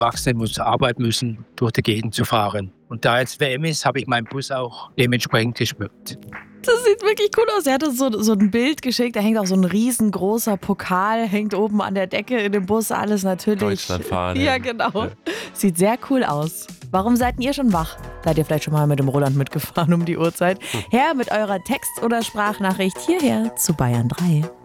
Erwachsene, die zur Arbeit müssen, durch die Gegend zu fahren. Und da jetzt WM ist, habe ich meinen Bus auch dementsprechend geschmückt. Das sieht wirklich cool aus. Er hat uns so ein Bild geschickt. Da hängt auch so ein riesengroßer Pokal, hängt oben an der Decke in dem Bus. Alles natürlich. Deutschlandfahne. Ja, genau. Sieht sehr cool aus. Warum seid ihr schon wach? Seid ihr vielleicht schon mal mit dem Roland mitgefahren um die Uhrzeit? Her mit eurer Text- oder Sprachnachricht hierher zu Bayern 3.